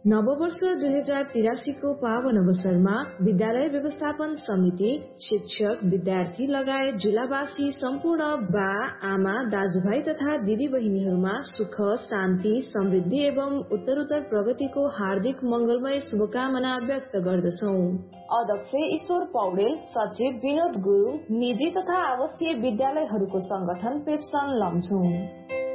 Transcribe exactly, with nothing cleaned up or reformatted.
नववर्ष दुई हजार तिरासी को पावन अवसरमा विद्यालय व्यवस्थापन समिति, शिक्षक, विद्यार्थी लगायत जिल्लावासी सम्पूर्ण बा, आमा, दाजुभाइ तथा दिदी बहिनीहरूमा सुख, शान्ति, समृद्धि एवं उत्तरोत्तर प्रगतिको हार्दिक मंगलमय शुभकामना व्यक्त गर्दछौ। अध्यक्ष ईश्वर पौडेल, सचिव विनोद गुरुङ, निजी तथा आवासीय विद्यालयहरूको संगठन पेप्सन लम्छुङ।